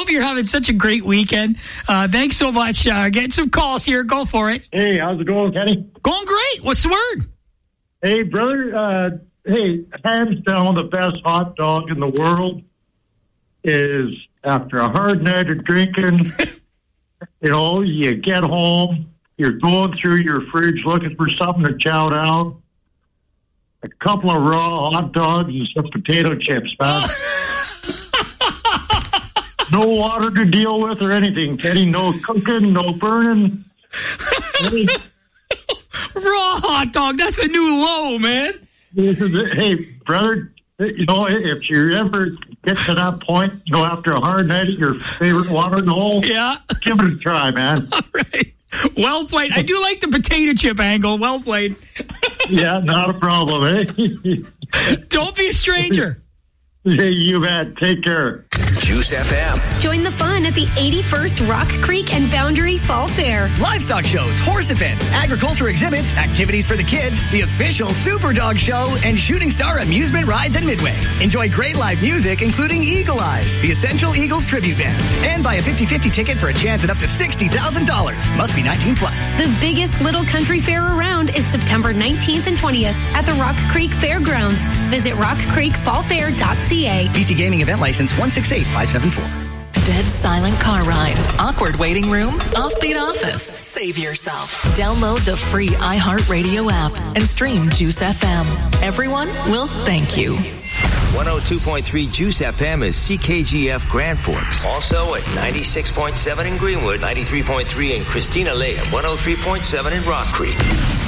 hope you're having such a great weekend. Thanks so much. Getting some calls here. Go for it. Hey, how's it going, Kenny? Going great. What's the word? Hey, brother. Hands down, the best hot dog in the world is after a hard night of drinking. You get home, you're going through your fridge looking for something to chow down. A couple of raw hot dogs and some potato chips, man. No water to deal with or anything, Kenny. No cooking, no burning. Raw hot dog. That's a new low, man. Hey, brother, if you ever get to that point, after a hard night at your favorite watering hole, yeah, give it a try, man. All right. Well played. I do like the potato chip angle. Well played. Yeah, not a problem, eh? Don't be a stranger. Hey, you bet. Take care. Juice FM. Join the fun at the 81st Rock Creek and Boundary Fall Fair. Livestock shows, horse events, agriculture exhibits, activities for the kids, the official Super Dog Show, and Shooting Star amusement rides at Midway. Enjoy great live music, including Eagle Eyes, the Essential Eagles tribute band, and buy a 50-50 ticket for a chance at up to $60,000. Must be 19 plus. The biggest little country fair around is September 19th and 20th at the Rock Creek Fairgrounds. Visit rockcreekfallfair.ca. PC Gaming Event License 168574. Dead silent car ride, awkward waiting room, offbeat office. Save yourself. Download the free iHeartRadio app and stream Juice FM. Everyone will thank you. 102.3 Juice FM is CKGF Grand Forks. Also at 96.7 in Greenwood, 93.3 in Christina Lake, and 103.7 in Rock Creek.